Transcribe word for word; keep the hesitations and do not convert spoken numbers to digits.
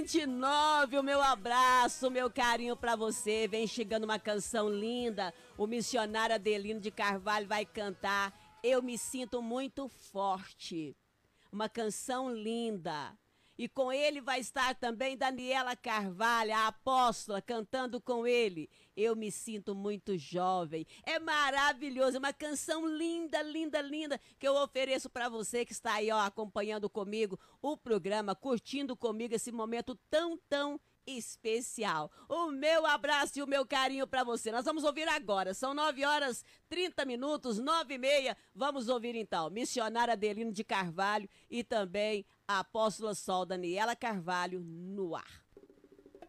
vinte e nove, o meu abraço, o meu carinho pra você. Vem chegando uma canção linda. O missionário Adelino de Carvalho vai cantar Eu Me Sinto Muito Forte. Uma canção linda. E com ele vai estar também Daniela Carvalho, a apóstola, cantando com ele. Eu me sinto muito jovem. É maravilhoso, é uma canção linda, linda, linda, que eu ofereço para você que está aí, ó, acompanhando comigo o programa, curtindo comigo esse momento tão, tão especial. O meu abraço e o meu carinho para você. Nós vamos ouvir agora. São nove horas, trinta minutos, nove e meia. Vamos ouvir então missionária Adelino de Carvalho e também a apóstola Sol Daniela Carvalho no ar.